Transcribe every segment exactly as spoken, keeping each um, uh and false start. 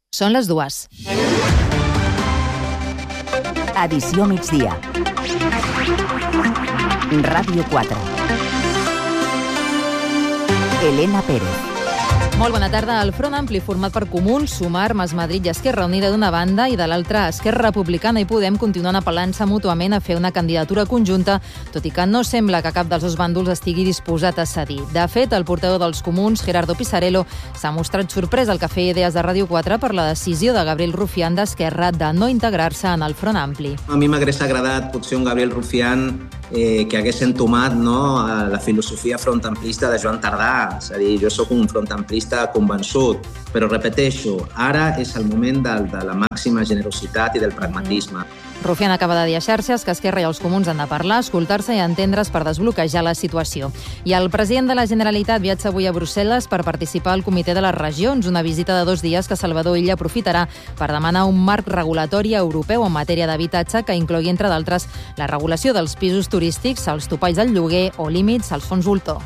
Són les dues. Edició migdia. Ràdio quatre. Elena Pérez. Molt bona tarda. El Front Ampli, format per Comuns, Sumar, Mas Madrid i Esquerra Unida d'una banda i de l'altra Esquerra Republicana i Podem, continuen apel·lant-se mútuament a fer una candidatura conjunta, tot i que no sembla que cap dels dos bàndols estigui disposat a cedir. De fet, el portaveu dels Comuns, Gerardo Pisarello, s'ha mostrat sorprès al Cafè Idees de Ràdio quatre per la decisió de Gabriel Rufián d'Esquerra de no integrar-se en el Front Ampli. A mi m'hagués agradat potser un Gabriel Rufián eh, que hagués entomat, no, la filosofia frontamplista de Joan Tardà. És a dir, jo sóc un frontamplista convençut, però repeteixo, ara és el moment de, de la màxima generositat i del pragmatisme. Rufián acaba de dir a xarxes que Esquerra i els Comuns han de parlar, escoltar-se i entendre's per desbloquejar la situació. I el president de la Generalitat viatja avui a Brussel·les per participar al Comitè de les Regions, una visita de dos dies que Salvador Illa aprofitarà per demanar un marc regulatori europeu en matèria d'habitatge que inclogui, entre d'altres, la regulació dels pisos turístics, els topalls del lloguer o límits als fons voltor.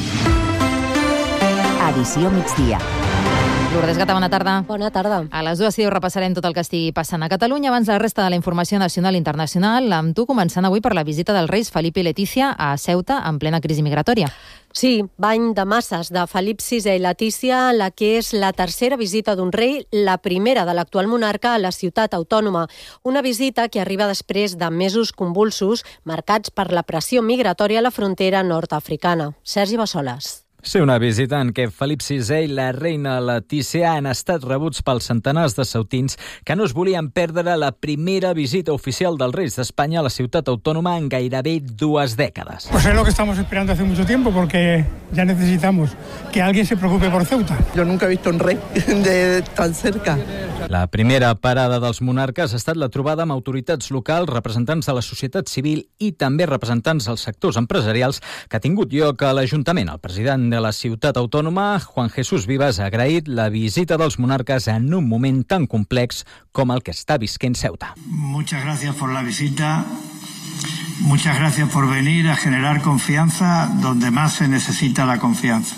Edició migdia. Lourdes Gata, bona tarda. Bona tarda. A les dues i deu repassarem tot el que estigui passant a Catalunya. Abans la resta de la informació nacional i internacional, amb tu començant avui per la visita dels reis Felip i Letícia a Ceuta en plena crisi migratòria. Sí, bany de masses de Felip sisè i Letícia, la que és la tercera visita d'un rei, la primera de l'actual monarca a la ciutat autònoma. Una visita que arriba després de mesos convulsos marcats per la pressió migratòria a la frontera nord-africana. Sergi Bassoles. Sí, una visita en què Felip sisè i la reina Letícia han estat rebuts pels centenars de ceutins que no es volien perdre la primera visita oficial dels reis d'Espanya a la ciutat autònoma en gairebé dues dècades. Pues es lo que estamos esperando hace mucho tiempo, porque ya necesitamos que alguien se preocupe por Ceuta. Yo nunca he visto un rey de tan cerca. La primera parada dels monarques ha estat la trobada amb autoritats locals, representants de la societat civil i també representants dels sectors empresarials que ha tingut lloc a l'Ajuntament. El president de la ciutat autònoma, Juan Jesús Vivas, ha agraït la visita dels monarques en un moment tan complex com el que està visquent Ceuta. Muchas gracias por la visita. Muchas gracias por venir a generar confianza donde más se necesita la confianza.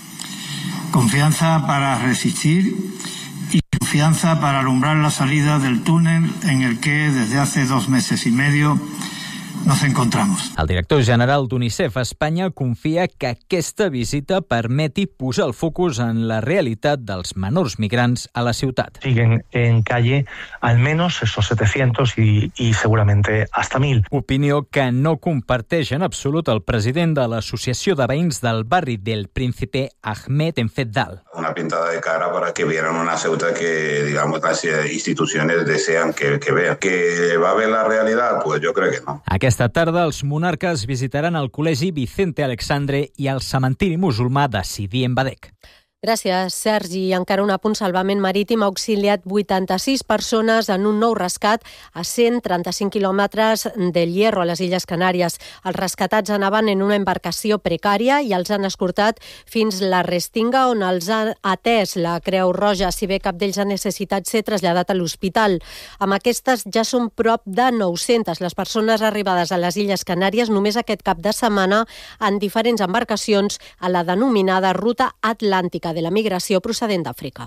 Confianza para resistir y confianza para alumbrar la salida del túnel en el que desde hace dos meses y medio nos encontramos. El director general d'UNICEF a Espanya confia que aquesta visita permeti posar el focus en la realitat dels menors migrants a la ciutat. Siguen en calle al menos esos setecientos y, y seguramente hasta mil. Opinió que no comparteix en absolut el president de l'Associació de Veïns del barri del Príncipe, Ahmed Enfeddal. Una pintada de cara para que vieran una Ceuta que, digamos, las instituciones desean que, que vean. ¿Que va a ver la realidad? Pues yo creo que no. Aquesta tarda els monarques visitaran el Col·legi Vicente Alexandre i el cementiri musulmà de Sidi en Badek. Gràcies, Sergi. Encara un apunt: Salvament Marítim ha auxiliat vuitanta-sis persones en un nou rescat a cent trenta-cinc quilòmetres del Hierro, a les Illes Canàries. Els rescatats anaven en una embarcació precària i els han escortat fins la Restinga, on els ha atès la Creu Roja, si bé cap d'ells ha necessitat ser traslladat a l'hospital. Amb aquestes ja són prop de nou-centes les persones arribades a les Illes Canàries només aquest cap de setmana en diferents embarcacions a la denominada Ruta Atlàntica de la migració procedent d'Àfrica.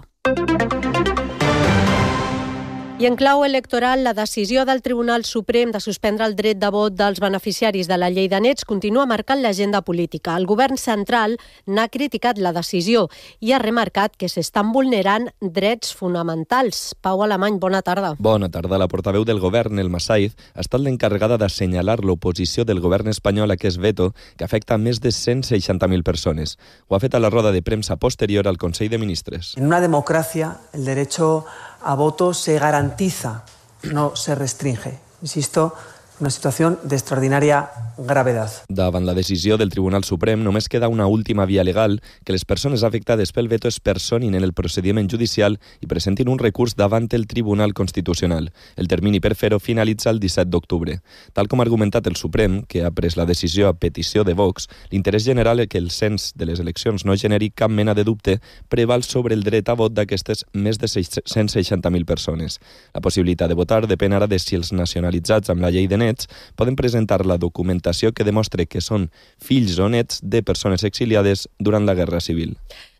I en clau electoral, la decisió del Tribunal Suprem de suspendre el dret de vot dels beneficiaris de la llei de nets continua marcant l'agenda política. El govern central n'ha criticat la decisió i ha remarcat que s'estan vulnerant drets fonamentals. Pau Alemany, bona tarda. Bona tarda. La portaveu del govern, Elma Saiz, ha estat l'encarregada d'assenyalar l'oposició del govern espanyol a aquest veto que afecta a més de cent seixanta mil persones. Ho ha fet a la roda de premsa posterior al Consell de Ministres. En una democracia, el derecho a voto se garantiza, no se restringe. Insisto, una situació d'extraordinària gravetat. Davant la decisió del Tribunal Suprem, només queda una última via legal, que les persones afectades pel veto es personin en el procediment judicial i presentin un recurs davant el Tribunal Constitucional. El termini per fer-ho finalitza el disset d'octubre. Tal com ha argumentat el Suprem, que ha pres la decisió a petició de Vox, l'interès general és que el cens de les eleccions no generi cap mena de dubte preval sobre el dret a vot d'aquestes més de cent seixanta mil persones. La possibilitat de votar depèn ara de si els nacionalitzats amb la llei de nets poden presentar la documentació que demostre que són fills o nets de persones exiliades durant la Guerra Civil.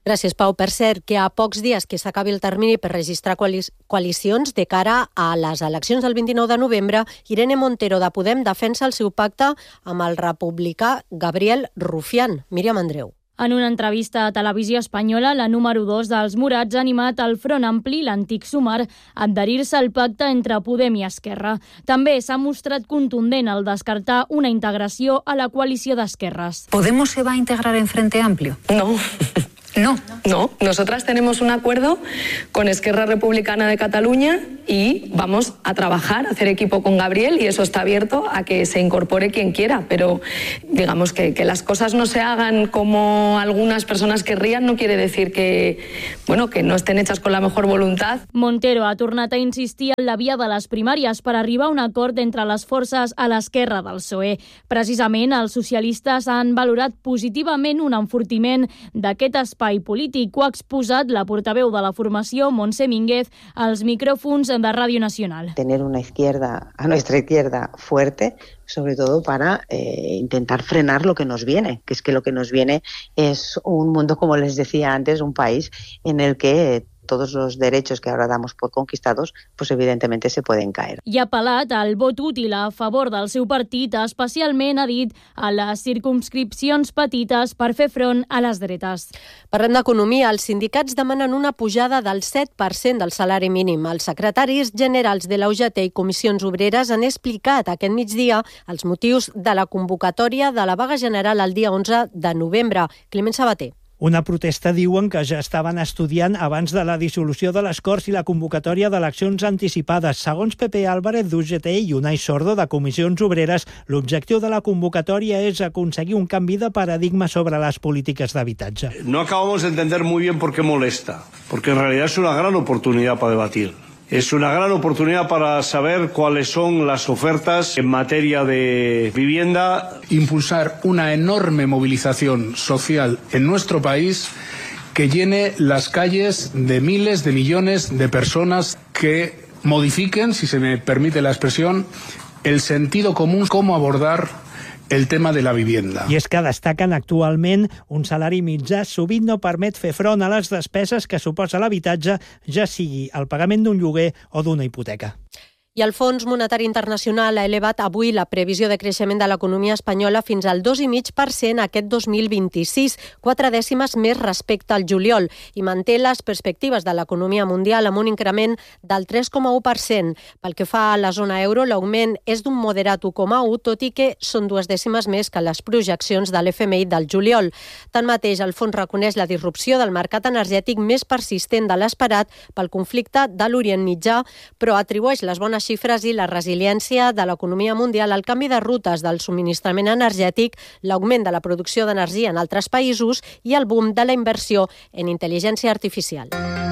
Gràcies, Pau. Per cert, que a pocs dies que s'acabi el termini per registrar coalicions de cara a les eleccions del vint-i-nou de novembre, Irene Montero de Podem defensa el seu pacte amb el republicà Gabriel Rufián. Míriam Andreu. En una entrevista a Televisió Espanyola, la número dos dels Morats ha animat el Front Ampli, l'antic Sumar, a adherir-se al pacte entre Podem i Esquerra. També s'ha mostrat contundent al descartar una integració a la coalició d'esquerres. ¿Podemos se va a integrar en Frente Amplio? No. No. No, nosotras tenemos un acuerdo con Esquerra Republicana de Cataluña y vamos a trabajar, a hacer equipo con Gabriel, y eso está abierto a que se incorpore quien quiera, pero digamos que, que las cosas no se hagan como algunas personas querrían no quiere decir que, bueno, que no estén hechas con la mejor voluntad. Montero ha tornat a insistir en la via de les primàries per arribar a un acord entre les forces a l'esquerra del P S O E. Precisament, els socialistes han valorat positivament un enfortiment d'aquest espai polític. Ho ha exposat la portaveu de la formació, Montse Mínguez, als micrófons de Radio Nacional. Tener una izquierda, a nuestra izquierda fuerte, sobre todo para eh, intentar frenar lo que nos viene, que es que lo que nos viene es un mundo, como les decía antes, un país en el que eh, todos los derechos que ahora damos por conquistados, pues evidentemente se pueden caer. I ha apel·lat al vot útil a favor del seu partit, especialment, ha dit, a les circumscripcions petites per fer front a les dretes. Parlem d'economia. Els sindicats demanen una pujada del set per cent del salari mínim. Els secretaris generals de la U G T i Comissions Obreres han explicat aquest migdia els motius de la convocatòria de la vaga general el dia onze de novembre. Climent Sabater. Una protesta diuen que ja estaven estudiant abans de la dissolució de les Corts i la convocatòria d'eleccions anticipades. Segons Pepe Álvarez d'U G T i Unai Sordo de Comissions Obreres, l'objectiu de la convocatòria és aconseguir un canvi de paradigma sobre les polítiques d'habitatge. No acabamos de entender muy bien por qué molesta, porque en realidad es una gran oportunidad para debatir. Es una gran oportunidad para saber cuáles son las ofertas en materia de vivienda. Impulsar una enorme movilización social en nuestro país que llene las calles de miles de millones de personas que modifiquen, si se me permite la expresión, el sentido común, cómo abordar el tema de la vivienda. I és que destaquen actualment un salari mitjà sovint no permet fer front a les despeses que suposa l'habitatge, ja sigui el pagament d'un lloguer o d'una hipoteca. I el Fons Monetari Internacional ha elevat avui la previsió de creixement de l'economia espanyola fins al dos coma cinc per cent aquest dos mil vint-i-sis, quatre dècimes més respecte al juliol, i manté les perspectives de l'economia mundial amb un increment del tres coma u per cent. Pel que fa a la zona euro, l'augment és d'un moderat u coma u, tot i que són dues dècimes més que les projeccions de l'F M I del juliol. Tanmateix, el fons reconeix la disrupció del mercat energètic més persistent de l'esperat pel conflicte de l'Orient Mitjà, però atribueix les bones xifres i la resiliència de l'economia mundial al canvi de rutes del subministrament energètic, l'augment de la producció d'energia en altres països i el boom de la inversió en intel·ligència artificial.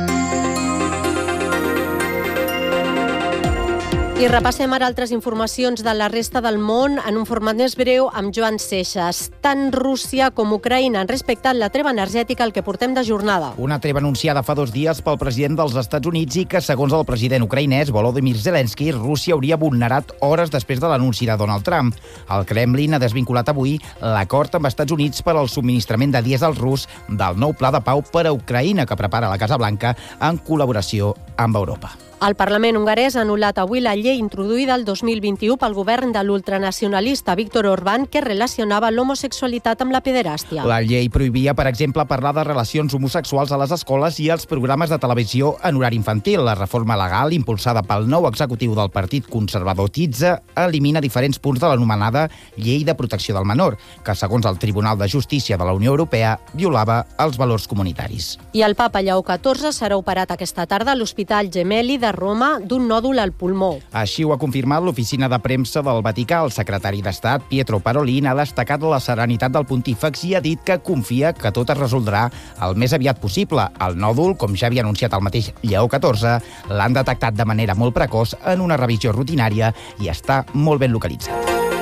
I repassem ara altres informacions de la resta del món en un format més breu amb Joan Seixas. Tant Rússia com Ucraïna han respectat la treva energètica al que portem de jornada. Una treva anunciada fa dos dies pel president dels Estats Units i que, segons el president ucraïnès Volodymyr Zelensky, Rússia hauria vulnerat hores després de l'anunci de Donald Trump. El Kremlin ha desvinculat avui l'acord amb Estats Units per al subministrament de dièsel rus del nou pla de pau per a Ucraïna que prepara la Casa Blanca en col·laboració amb Europa. El Parlament hongarès ha anul·lat avui la llei introduïda el dos mil vint-i-u pel govern de l'ultranacionalista Viktor Orbán que relacionava l'homosexualitat amb la pederàstia. La llei prohibia, per exemple, parlar de relacions homosexuals a les escoles i als programes de televisió en horari infantil. La reforma legal, impulsada pel nou executiu del Partit Conservador Titze, elimina diferents punts de l'anomenada Llei de Protecció del Menor, que, segons el Tribunal de Justícia de la Unió Europea, violava els valors comunitaris. I el papa Lleó catorze serà operat aquesta tarda a l'Hospital Gemelli de Roma d'un nòdul al pulmó. Així ho ha confirmat l'oficina de premsa del Vaticà. El secretari d'Estat, Pietro Parolin, ha destacat la serenitat del pontífex i ha dit que confia que tot es resoldrà el més aviat possible. El nòdul, com ja havia anunciat el mateix Lleó catorze, l'han detectat de manera molt precoç en una revisió rutinària i està molt ben localitzat.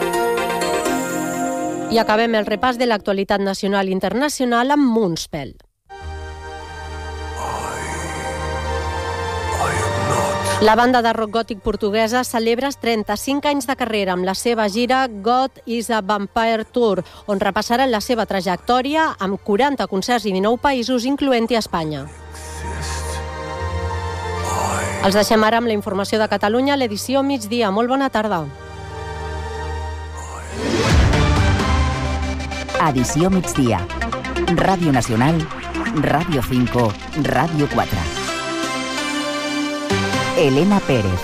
I acabem el repàs de l'actualitat nacional i internacional amb Moonspell. I am not La banda de rock gòtic portuguesa celebra trenta-cinc anys de carrera amb la seva gira God is a Vampire Tour, on repassaran la seva trajectòria amb quaranta concerts i dinou països, incloent-hi Espanya. Els deixem ara amb la informació de Catalunya, l'edició migdia. Molt bona tarda. Edició migdia. Ràdio Nacional, Ràdio cinco, Ràdio quatre. Elena Pérez.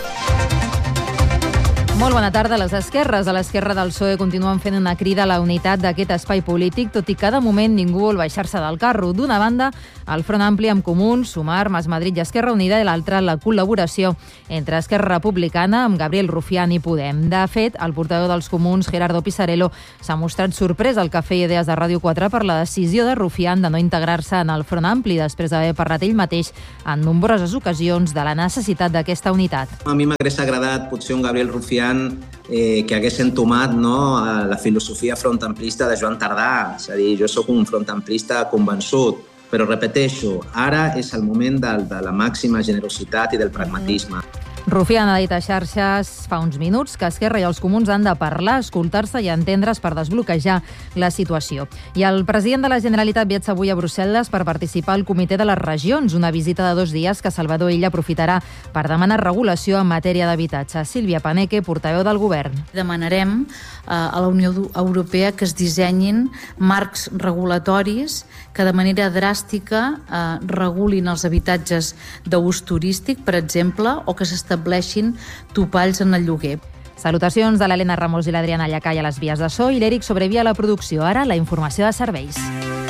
Molt bona tarda. Les esquerres a l'esquerra del P S O E continuen fent una crida a la unitat d'aquest espai polític, tot i que de moment ningú vol baixar-se del carro. D'una banda, el Front Ampli amb Comuns, Sumar, Mas Madrid i Esquerra Unida, i l'altra, la col·laboració entre Esquerra Republicana amb Gabriel Rufián i Podem. De fet, el portaveu dels Comuns, Gerardo Pisarello, s'ha mostrat sorprès al Cafè Idees de Ràdio quatre per la decisió de Rufián de no integrar-se en el Front Ampli, després d'haver parlat ell mateix en nombroses ocasions de la necessitat d'aquesta unitat. A mi m'hagués agradat potser un Gabriel Rufián Eh, que hagués entomat, no, la filosofia frontamplista de Joan Tardà. És a dir, jo sóc un frontamplista convençut, però repeteixo, ara és el moment de, de la màxima generositat i del pragmatisme. Rufián ha dit a xarxes fa uns minuts que Esquerra i els Comuns han de parlar, escoltar-se i entendre's per desbloquejar la situació. I el president de la Generalitat viatja avui a Brussel·les per participar al Comitè de les Regions, una visita de dos dies que Salvador Illa aprofitarà per demanar regulació en matèria d'habitatge. Sílvia Paneque, portaveu del Govern. Demanarem eh, a la Unió Europea que es dissenyin marcs regulatoris que de manera dràstica eh, regulin els habitatges d'ús turístic, per exemple, o que s'estableixin topalls en el lloguer. Salutacions de l'Helena Ramos i l'Adriana Llacai a les vies de so i l'Eric Sobrevia a la producció. Ara, la informació de serveis.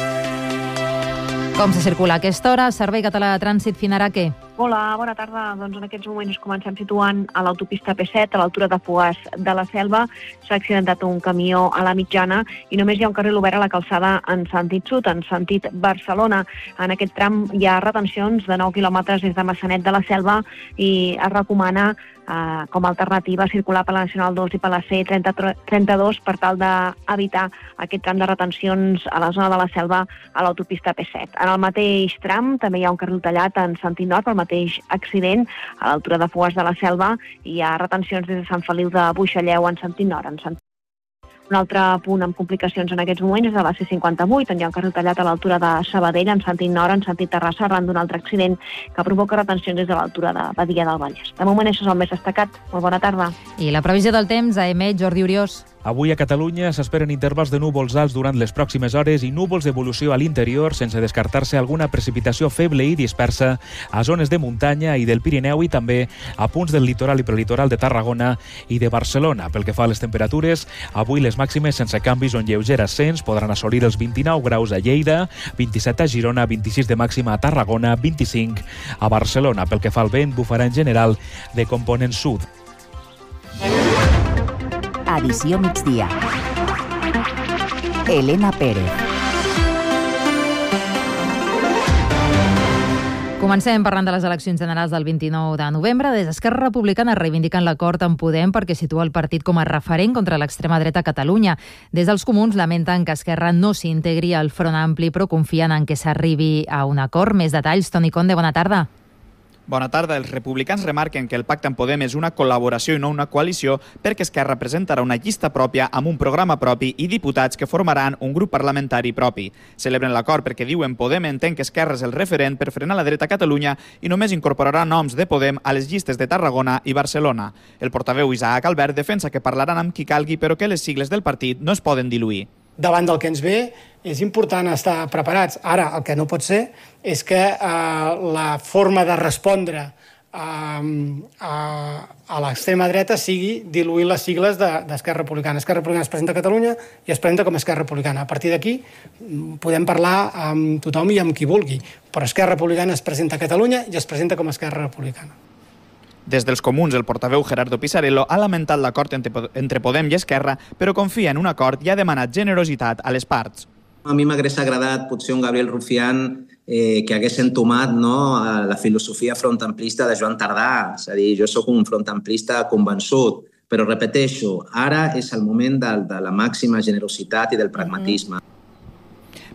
Com se circula a aquesta hora? Servei Català de Trànsit finarà què? Hola, bona tarda. Doncs en aquests moments comencem situant a l'autopista P set, a l'altura de Fogars de la Selva. S'ha accidentat un camió a la mitjana i només hi ha un carril obert a la calçada en sentit sud, en sentit Barcelona. En aquest tram hi ha retencions de nou quilòmetres des de Massanet de la Selva i es recomana eh, com a alternativa circular per la Nacional dos i per la C trenta-dos per tal d'evitar aquest tram de retencions a la zona de la Selva a l'autopista P set. En el mateix tram també hi ha un carril tallat en sentit nord, pel mateix accident a l'altura de Fogars de la Selva, i hi ha retencions des de Sant Feliu de Buixalleu en sentit nord. En sentit... Un altre punt amb complicacions en aquests moments és a la C cinquanta-vuit, on hi ha un carril tallat a l'altura de Sabadell en sentit nord, en sentit Terrassa, arran d'un altre accident que provoca retencions des de l'altura de Badia del Vallès. De moment això és el més destacat. Molt bona tarda. I la previsió del temps a emet Jordi Oriós. Avui a Catalunya s'esperen intervals de núvols alts durant les pròximes hores i núvols d'evolució a l'interior, sense descartar-se alguna precipitació feble i dispersa a zones de muntanya i del Pirineu i també a punts del litoral i prelitoral de Tarragona i de Barcelona. Pel que fa a les temperatures, avui les màximes sense canvis o en lleuger ascens podran assolir els vint-i-nou graus a Lleida, vint-i-set a Girona, vint-i-sis de màxima a Tarragona, vint-i-cinc a Barcelona. Pel que fa al vent, bufarà en general de component sud. Edició migdia. Elena Pérez. Comencem parlant de les eleccions generals del vint-i-nou de novembre. Des d'Esquerra Republicana reivindiquen l'acord amb Podem perquè situa el partit com a referent contra l'extrema dreta a Catalunya. Des dels Comuns lamenten que Esquerra no s'integri al Front Ampli, però confien en que s'arribi a un acord. Més detalls, Toni Conde, bona tarda. Bona tarda. Els republicans remarquen que el pacte amb Podem és una col·laboració i no una coalició perquè Esquerra presentarà una llista pròpia amb un programa propi i diputats que formaran un grup parlamentari propi. Celebren l'acord perquè diuen Podem entén que Esquerra és el referent per frenar la dreta a Catalunya i només incorporarà noms de Podem a les llistes de Tarragona i Barcelona. El portaveu Isaac Albert defensa que parlaran amb qui calgui però que les sigles del partit no es poden diluir. Davant del que ens ve, és important estar preparats. Ara, el que no pot ser és que eh, la forma de respondre eh, a, a l'extrema dreta sigui diluir les sigles d'Esquerra Republicana. Esquerra Republicana es presenta a Catalunya i es presenta com a Esquerra Republicana. A partir d'aquí podem parlar amb tothom i amb qui vulgui, però Esquerra Republicana es presenta a Catalunya i es presenta com a Esquerra Republicana. Des dels Comuns, el portaveu Gerardo Pisarello ha lamentat l'acord entre Podem i Esquerra, però confia en un acord i ha demanat generositat a les parts. A mi m'hagués agradat potser un Gabriel Rufián eh, que hagués entomat, no, la filosofia frontamplista de Joan Tardà. És a dir, jo sóc un frontamplista convençut, però repeteixo, ara és el moment de, de la màxima generositat i del pragmatisme.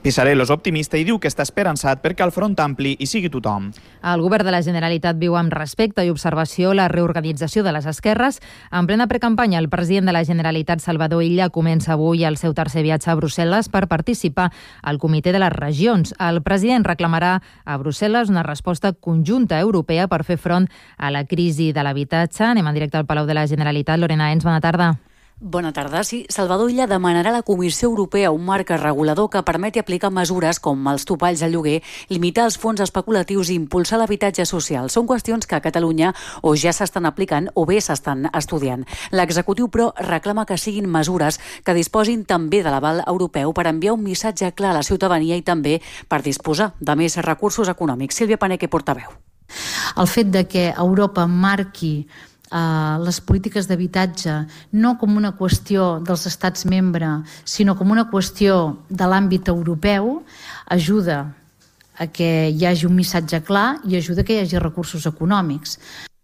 Pisarello és optimista i diu que està esperançat perquè al Front Ampli hi sigui tothom. El govern de la Generalitat viu amb respecte i observació la reorganització de les esquerres. En plena precampanya, el president de la Generalitat, Salvador Illa, comença avui el seu tercer viatge a Brussel·les per participar al Comitè de les Regions. El president reclamarà a Brussel·les una resposta conjunta europea per fer front a la crisi de l'habitatge. Anem en directe al Palau de la Generalitat. Lorena Ens, bona tarda. Bona tarda. Sí, Salvador Illa demanarà a la Comissió Europea un marc regulador que permeti aplicar mesures com els topalls al lloguer, limitar els fons especulatius i impulsar l'habitatge social. Són qüestions que a Catalunya o ja s'estan aplicant o bé s'estan estudiant. L'executiu, però, reclama que siguin mesures que disposin també de l'aval europeu per enviar un missatge clar a la ciutadania i també per disposar de més recursos econòmics. Sílvia Paneque, portaveu. El fet de que Europa marqui Uh, les polítiques d'habitatge no com una qüestió dels estats membres, sinó com una qüestió de l'àmbit europeu, ajuda a que hi hagi un missatge clar i ajuda a que hi hagi recursos econòmics.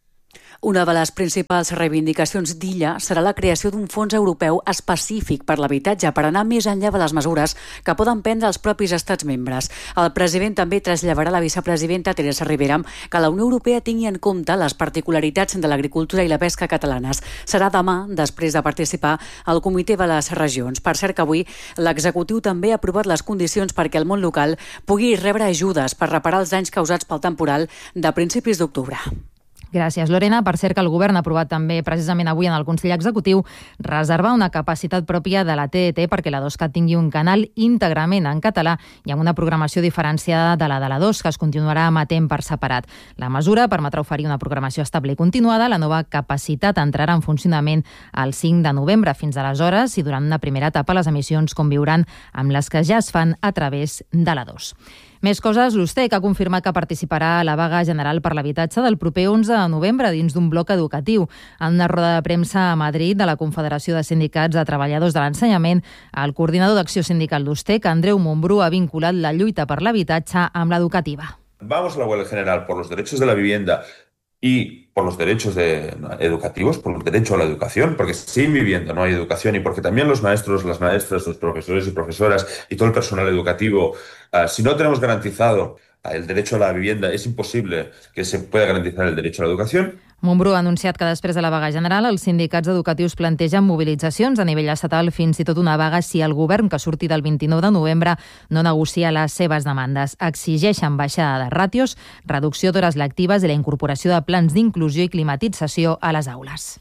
Una de les principals reivindicacions d'Illa serà la creació d'un fons europeu específic per l'habitatge per anar més enllà de les mesures que poden prendre els propis estats membres. El president també traslladarà a la vicepresidenta Teresa Rivera que la Unió Europea tingui en compte les particularitats de l'agricultura i la pesca catalanes. Serà demà, després de participar al Comitè de les Regions. Per cert que avui l'executiu també ha aprovat les condicions perquè el món local pugui rebre ajudes per reparar els danys causats pel temporal de principis d'octubre. Gràcies, Lorena. Per cert que el govern ha aprovat també precisament avui en el Consell Executiu reservar una capacitat pròpia de la T D T perquè la DOSCAT tingui un canal íntegrament en català i amb una programació diferenciada de la de la dos, que es continuarà emetent per separat. La mesura permetrà oferir una programació estable i continuada. La nova capacitat entrarà en funcionament el cinc de novembre. Fins aleshores i durant una primera etapa les emissions conviuran amb les que ja es fan a través de la dos. Més coses, l'Ustec ha confirmat que participarà a la vaga general per l'habitatge del proper onze de novembre dins d'un bloc educatiu. En una roda de premsa a Madrid de la Confederació de Sindicats de Treballadors de l'Ensenyament, el coordinador d'acció sindical d'Ustec, Andreu Montbrú, ha vinculat la lluita per l'habitatge amb l'educativa. Vamos a la huelga general por los derechos de la vivienda y por los derechos de, educativos, por el derecho a la educación, porque sin vivienda no hay educación y porque también los maestros, las maestras, los profesores y profesoras y todo el personal educativo, uh, si no tenemos garantizado el derecho a la vivienda, es imposible que se pueda garantizar el derecho a la educación. Montbrú ha anunciat que després de la vaga general els sindicats educatius plantegen mobilitzacions a nivell estatal, fins i tot una vaga si el govern que surti del vint-i-nou de novembre no negocia les seves demandes. Exigeixen baixada de ràtios, reducció d'hores lectives i la incorporació de plans d'inclusió i climatització a les aules.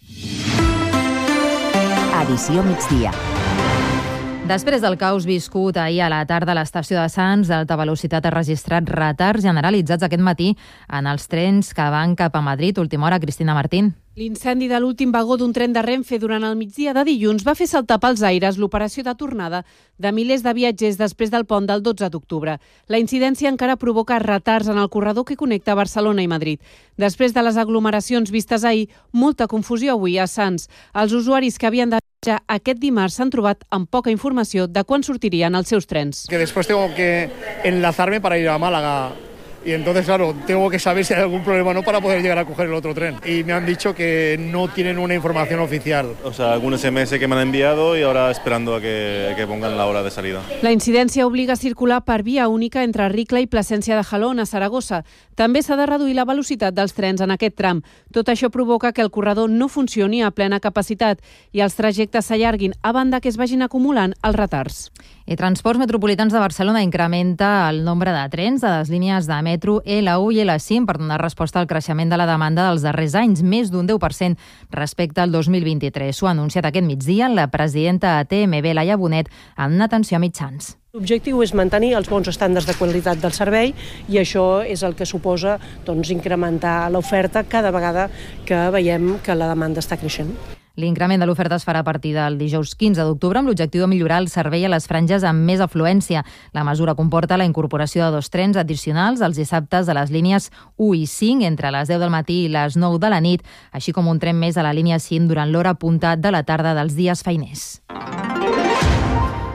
Edició migdia. Després del caos viscut ahir a la tarda a l'estació de Sants, d'alta velocitat ha registrat retards generalitzats aquest matí en els trens que van cap a Madrid. Última hora, Cristina Martín. L'incendi de l'últim vagó d'un tren de Renfe durant el migdia de dilluns va fer saltar pels aires l'operació de tornada de milers de viatgers després del pont del dotze d'octubre. La incidència encara provoca retards en el corredor que connecta Barcelona i Madrid. Després de les aglomeracions vistes ahir, molta confusió avui a Sants. Els usuaris que havien de viatjar aquest dimarts s'han trobat amb poca informació de quan sortirien els seus trens. Que després tengo que enlazarme para ir a Málaga. Y entonces, claro, tengo que saber si hay algún problema o no para poder llegar a coger el otro tren. Y me han dicho que no tienen una información oficial. O sea, algún S M S que me han enviado y ahora esperando a que, a que pongan la hora de salida. La incidència obliga a circular per via única entre Ricla i Plasència de Jalón a Saragossa. També s'ha de reduir la velocitat dels trens en aquest tram. Tot això provoca que el corredor no funcioni a plena capacitat i els trajectes s'allarguin, a banda que es vagin acumulant els retards. I Transports Metropolitans de Barcelona incrementa el nombre de trens de les línies de metro L u i L cinc per donar resposta al creixement de la demanda dels darrers anys, més d'un deu per cent respecte al dos mil vint-i-tres. Ho ha anunciat aquest migdia la presidenta de T M B, Laia Bonet, en una atenció a mitjans. L'objectiu és mantenir els bons estàndards de qualitat del servei i això és el que suposa doncs, incrementar l'oferta cada vegada que veiem que la demanda està creixent. L'increment de l'oferta es farà a partir del dijous quinze d'octubre amb l'objectiu de millorar el servei a les franges amb més afluència. La mesura comporta la incorporació de dos trens addicionals els dissabtes de les línies u i cinc entre les deu del matí i les nou de la nit, així com un tren més a la línia cinc durant l'hora punta de la tarda dels dies feiners.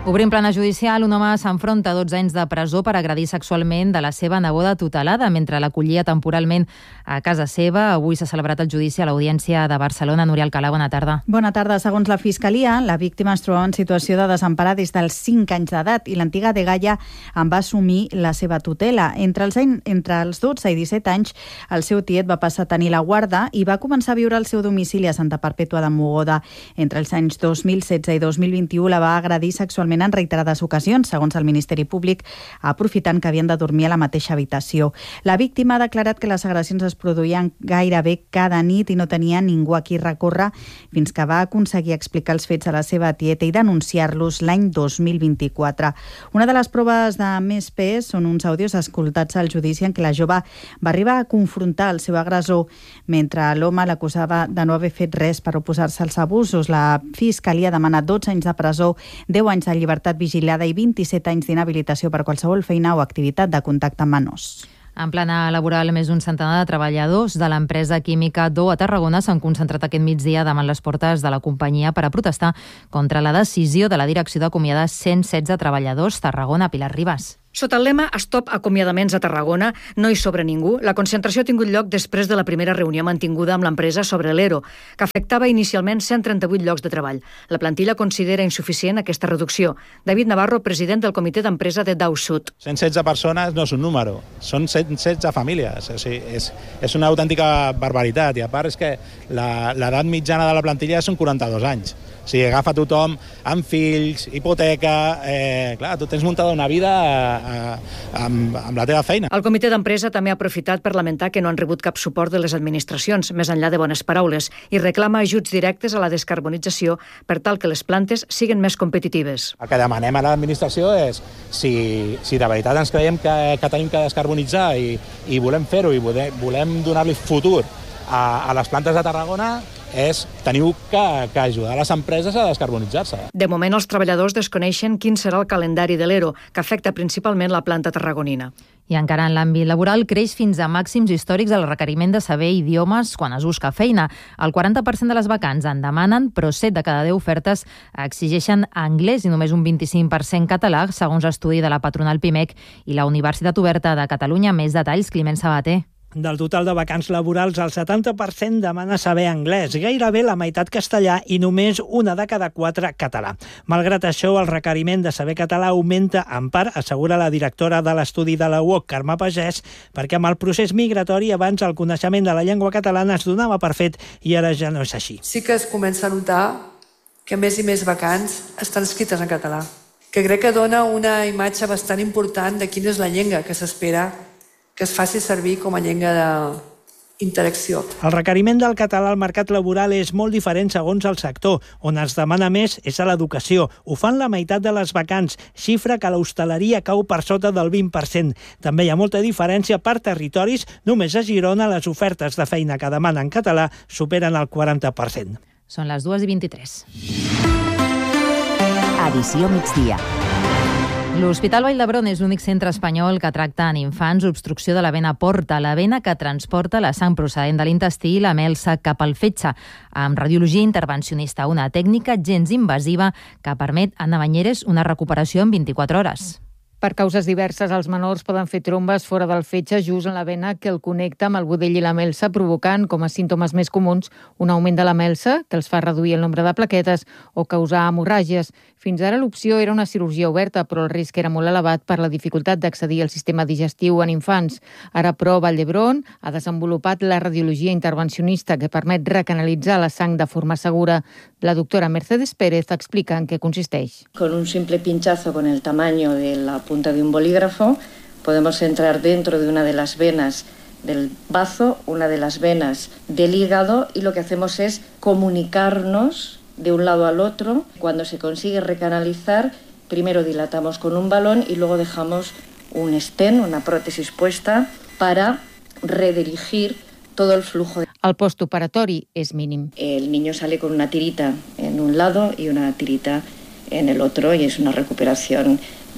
Obrim plana judicial, un home s'enfronta a dotze anys de presó per agredir sexualment de la seva neboda tutelada mentre l'acollia temporalment a casa seva. Avui s'ha celebrat el judici a l'Audiència de Barcelona. Núria Alcalà, bona tarda. Bona tarda. Segons la Fiscalia, la víctima es troba en situació de desemparar des dels cinc anys d'edat i l'antiga dgaia en va assumir la seva tutela. Entre els, any, entre els dotze i disset anys, el seu tiet va passar a tenir la guarda i va començar a viure al seu domicili a Santa Perpètua de Mogoda. Entre els anys dos mil setze i dos mil vint-i-u la va agredir sexualment en reiterades ocasions, segons el Ministeri Públic, aprofitant que havien de dormir a la mateixa habitació. La víctima ha declarat que les agressions es produïen gairebé cada nit i no tenia ningú a qui recórrer fins que va aconseguir explicar els fets a la seva tieta i denunciar-los l'any dos mil vint-i-quatre. Una de les proves de més pes són uns àudios escoltats al judici en què la jove va arribar a confrontar el seu agressor mentre l'home l'acusava de no haver fet res per oposar-se als abusos. La Fiscalia ha demanat dotze anys de presó, deu anys de llibertat vigilada i vint-i-set anys d'inhabilitació per qualsevol feina o activitat de contacte amb menors. En plana laboral, més d'un centenar de treballadors de l'empresa química Do a Tarragona s'han concentrat aquest migdia davant les portes de la companyia per a protestar contra la decisió de la direcció d'acomiadar cent setze treballadors. Tarragona, Pilar Ribas. Sota el lema Stop acomiadaments a Tarragona, no hi sobra ningú, la concentració ha tingut lloc després de la primera reunió mantinguda amb l'empresa sobre l'E R O, que afectava inicialment cent trenta-vuit llocs de treball. La plantilla considera insuficient aquesta reducció. David Navarro, president del comitè d'empresa de Dow Sud. cent setze persones no és un número, són cent setze famílies. O sigui, és, és una autèntica barbaritat. I a part és que l'edat mitjana de la plantilla són quaranta-dos anys. O sigui, agafa tothom amb fills, hipoteca... Eh, clar, tu tens muntada una vida eh, amb, amb la teva feina. El comitè d'empresa també ha aprofitat per lamentar que no han rebut cap suport de les administracions, més enllà de bones paraules, i reclama ajuts directes a la descarbonització per tal que les plantes siguin més competitives. El que demanem a l'administració és si, si de veritat ens creiem que, que tenim que descarbonitzar i, i volem fer-ho i volem donar-li futur a, a les plantes de Tarragona, és teniu que, que ajudar les empreses a descarbonitzar-se. De moment, els treballadors desconeixen quin serà el calendari de l'E R O, que afecta principalment la planta tarragonina. I encara en l'àmbit laboral, creix fins a màxims històrics el requeriment de saber idiomes quan es busca feina. El quaranta per cent de les vacants en demanen, però set de cada deu ofertes exigeixen anglès i només un vint-i-cinc per cent català, segons l'estudi de la patronal Pimec i la Universitat Oberta de Catalunya. Més detalls, Climent Sabater. Del total de vacants laborals, el setanta per cent demana saber anglès, gairebé la meitat castellà i només una de cada quatre català. Malgrat això, el requeriment de saber català augmenta en part, assegura la directora de l'estudi de la U O C, Carme Pagès, perquè amb el procés migratori abans el coneixement de la llengua catalana es donava per fet i ara ja no és així. Sí que es comença a notar que més i més vacants estan escrites en català, que crec que dona una imatge bastant important de quina és la llengua que s'espera que es faci servir com a llengua d'interacció. El requeriment del català al mercat laboral és molt diferent segons el sector. On es demana més és a l'educació. Ho fan la meitat de les vacants, xifra que l'hostaleria cau per sota del vint per cent. També hi ha molta diferència per territoris. Només a Girona les ofertes de feina que demanen català superen el quaranta per cent. Són les dues i vint-i-tres. Edició migdia. L'Hospital Vall d'Hebron és l'únic centre espanyol que tracta en infants obstrucció de la vena porta, la vena que transporta la sang procedent de l'intestí i la melsa cap al fetge, amb radiologia intervencionista, una tècnica gens invasiva que permet a Anna Banyeres una recuperació en vint-i-quatre hores. Per causes diverses, els menors poden fer trombes fora del fetge just en la vena que el connecta amb el budell i la melsa, provocant, com a símptomes més comuns, un augment de la melsa, que els fa reduir el nombre de plaquetes o causar hemorràgies. Fins ara l'opció era una cirurgia oberta, però el risc era molt elevat per la dificultat d'accedir al sistema digestiu en infants. Ara, però, Vall d'Hebron ha desenvolupat la radiologia intervencionista que permet recanalitzar la sang de forma segura. La doctora Mercedes Pérez explica en què consisteix. Con un simple pinchazo con el tamaño de la punta de un bolígrafo podemos entrar dentro de una de las venas del bazo, una de las venas del hígado, y lo que hacemos es comunicarnos de un lado al otro. Cuando se consigue recanalizar, primero dilatamos con un balón y luego dejamos un stent, una prótesis puesta, para redirigir todo el flujo. El postoperatori és mínim. El niño sale con una tirita en un lado y una tirita en el otro, y es una recuperación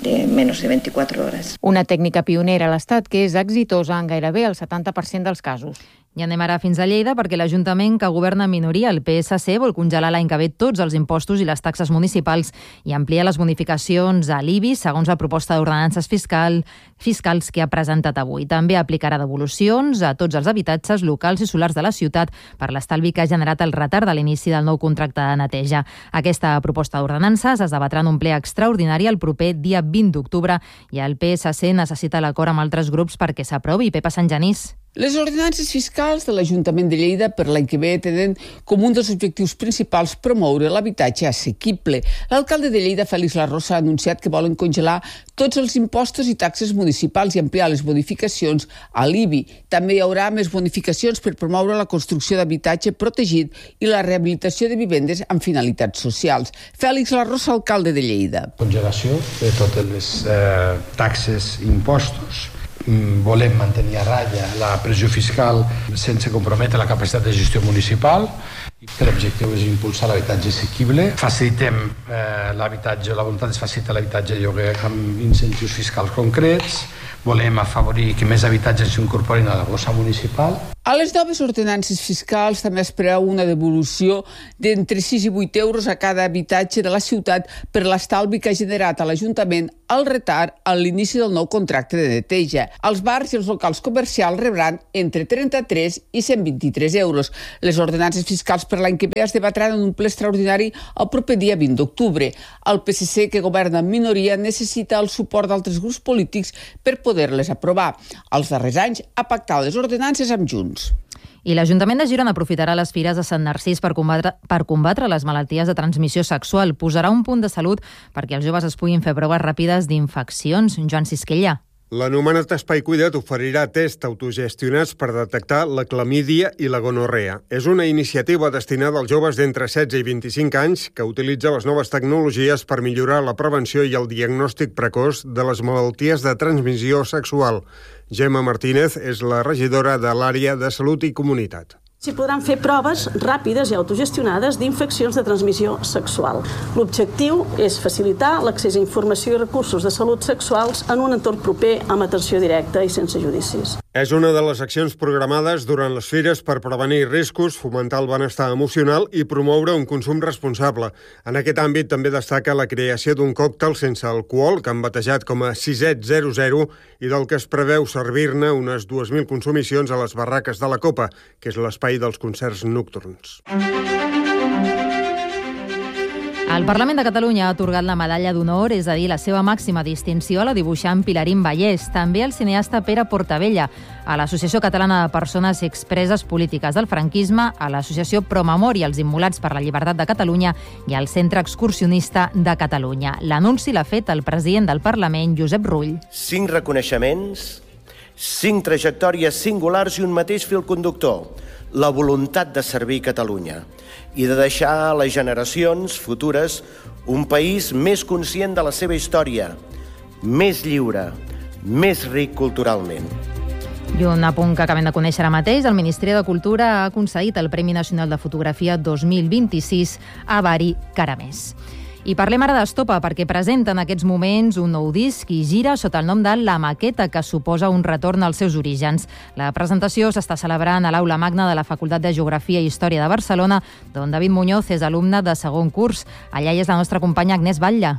de menos de veinticuatro horas. Una tècnica pionera a l'Estat que és exitosa en gairebé el setanta per cent dels casos. I anem ara fins a Lleida perquè l'Ajuntament que governa en minoria, el P S C, vol congelar l'any que ve tots els impostos i les taxes municipals i ampliar les bonificacions a l'I B I segons la proposta d'ordenances fiscal, fiscals que ha presentat avui. També aplicarà devolucions a tots els habitatges locals i solars de la ciutat per l'estalvi que ha generat el retard de l'inici del nou contracte de neteja. Aquesta proposta d'ordenances es debatrà en un ple extraordinari el proper dia vint d'octubre i el P S C necessita l'acord amb altres grups perquè s'aprovi. Pepa Sant Genís. Les ordenances fiscals de l'Ajuntament de Lleida per l'any que ve tenen com un dels objectius principals promoure l'habitatge assequible. L'alcalde de Lleida, Félix Larrosa, ha anunciat que volen congelar tots els impostos i taxes municipals i ampliar les bonificacions a l'I B I. També hi haurà més bonificacions per promoure la construcció d'habitatge protegit i la rehabilitació de vivendes amb finalitats socials. Félix Larrosa, alcalde de Lleida. Congelació de totes les eh, taxes i impostos. Volem mantenir a ratlla la pressió fiscal sense comprometre la capacitat de gestió municipal. L'objectiu és impulsar l'habitatge assequible. Facilitem eh, l'habitatge, la voluntat és facilitar l'habitatge de lloguer amb incentius fiscals concrets. Volem afavorir que més habitatges s'incorporin a la bossa municipal. A les noves ordenances fiscals també es preveu una devolució d'entre sis i vuit euros a cada habitatge de la ciutat per l'estalvi que ha generat a l'Ajuntament el retard a l'inici del nou contracte de neteja. Els bars i els locals comercials rebran entre trenta-tres i cent vint-i-tres euros. Les ordenances fiscals per l'any que ve es debatran en un ple extraordinari el proper dia vint d'octubre. El P S C, que governa en minoria, necessita el suport d'altres grups polítics per poder-les aprovar. Els darrers anys ha pactat les ordenances amb Junts. I l'Ajuntament de Girona aprofitarà les fires de Sant Narcís per combatre, per combatre les malalties de transmissió sexual. Posarà un punt de salut perquè els joves es puguin fer proves ràpides d'infeccions. Joan Sisquella. L'anomenat Espai Cuida't oferirà tests autogestionats per detectar la clamídia i la gonorrea. És una iniciativa destinada als joves d'entre setze i vint-i-cinc anys que utilitza les noves tecnologies per millorar la prevenció i el diagnòstic precoç de les malalties de transmissió sexual. Gemma Martínez és la regidora de l'àrea de Salut i Comunitat. S'hi podran fer proves ràpides i autogestionades d'infeccions de transmissió sexual. L'objectiu és facilitar l'accés a informació i recursos de salut sexuals en un entorn proper amb atenció directa i sense judicis. És una de les accions programades durant les fires per prevenir riscos, fomentar el benestar emocional i promoure un consum responsable. En aquest àmbit també destaca la creació d'un còctel sense alcohol que han batejat com a Siset zero zero i del que es preveu servir-ne unes dues mil consumicions a les barraques de la Copa, que és l'espai dels concerts nocturns. El Parlament de Catalunya ha atorgat la medalla d'honor, és a dir, la seva màxima distinció a la dibuixant Pilarín Vallès, també al cineasta Pere Portabella, a l'Associació Catalana de Persones Expreses Polítiques del Franquisme, a l'Associació Promemòria als Immolats per la Llibertat de Catalunya i al Centre Excursionista de Catalunya. L'anunci l'ha fet el president del Parlament, Josep Rull. Cinc reconeixements, cinc trajectòries singulars i un mateix fil conductor, la voluntat de servir Catalunya i de deixar a les generacions futures un país més conscient de la seva història, més lliure, més ric culturalment. I un apunt que acabem de conèixer ara mateix, el Ministeri de Cultura ha concedit el Premi Nacional de Fotografia dos mil vint-i-sis a Bari Caramés. I parlem ara d'Estopa, perquè presenta en aquests moments un nou disc i gira sota el nom de La Maqueta, que suposa un retorn als seus orígens. La presentació s'està celebrant a l'Aula Magna de la Facultat de Geografia i Història de Barcelona, d'on David Muñoz és alumne de segon curs. Allà hi és la nostra companya Agnès Batlle.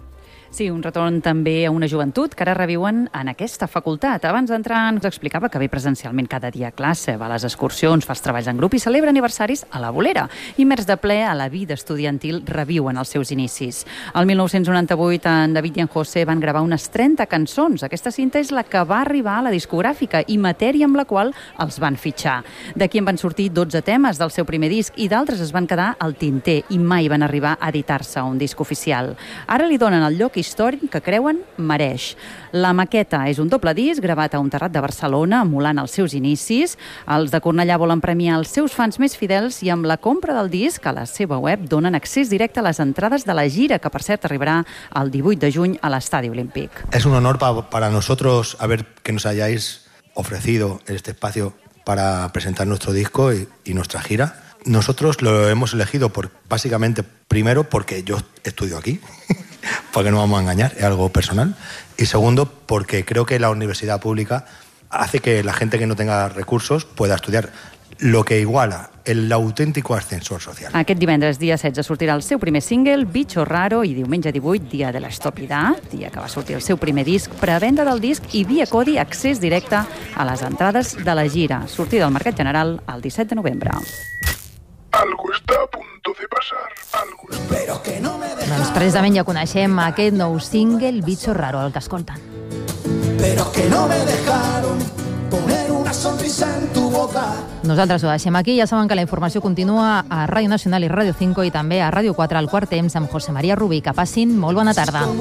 Sí, un retorn també a una joventut que ara reviuen en aquesta facultat. Abans d'entrar ens explicava que ve presencialment cada dia a classe, va a les excursions, fa els treballs en grup i celebra aniversaris a la Bolera. Immers de ple a la vida estudiantil, reviuen els seus inicis. El mil nou-cents noranta-vuit en David i en José van gravar unes trenta cançons. Aquesta cinta és la que va arribar a la discogràfica i matèria amb la qual els van fitxar. D'aquí en van sortir dotze temes del seu primer disc i d'altres es van quedar al tinter i mai van arribar a editar-se un disc oficial. Ara li donen el lloc històric que creuen mereix. La Maqueta és un doble disc gravat a un terrat de Barcelona, emulant els seus inicis. Els de Cornellà volen premiar els seus fans més fidels i amb la compra del disc a la seva web donen accés directe a les entrades de la gira, que per cert arribarà el divuit de juny a l'Estadi Olímpic. Es un honor pa para nosotros haber que nos hayáis ofrecido este espacio para presentar nuestro disco y, y nuestra gira. Nosotros lo hemos elegido por, básicamente, primero porque yo estudio aquí, porque no vamos a engañar, es algo personal. Y segundo, porque creo que la universidad pública hace que la gente que no tenga recursos pueda estudiar, lo que iguala el auténtico ascensor social. Aquest divendres, dia setze, sortirà el seu primer single, Bicho Raro, i diumenge divuit, dia de l'Estopidà, dia que va sortir el seu primer disc, prevenda del disc i via Codi accés directe a les entrades de la gira. Sortida al Mercat General el disset de novembre. Algo está a punto de pasar. Algo está... Pero que no me dejaron... Doncs precisament ja coneixem aquest nou single, Bicho Raro, el que escolten. Pero que no me dejaron poner una sonrisa en tu boca. Nosaltres ho deixem aquí. Ja saben que la informació continua a Ràdio Nacional i Ràdio cinco i també a Ràdio quatre al quart temps amb José María Rubí. Que passin molt bona tarda.